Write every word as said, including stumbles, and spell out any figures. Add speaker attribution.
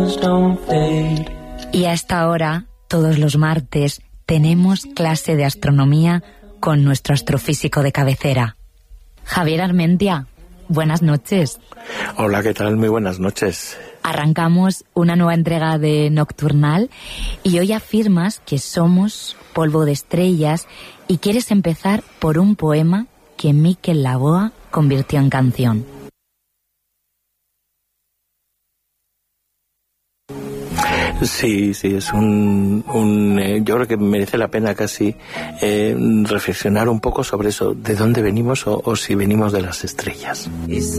Speaker 1: Y a esta hora, todos los martes, tenemos clase de astronomía con nuestro astrofísico de cabecera, Javier Armentia. Buenas noches.
Speaker 2: Hola, ¿qué tal? Muy buenas noches.
Speaker 1: Arrancamos una nueva entrega de Nocturnal y hoy afirmas que somos polvo de estrellas y quieres empezar por un poema que Miquel Laboa convirtió en canción.
Speaker 2: Sí, sí, es un... un eh, yo creo que merece la pena casi eh, reflexionar un poco sobre eso, de dónde venimos o, o si venimos de las estrellas.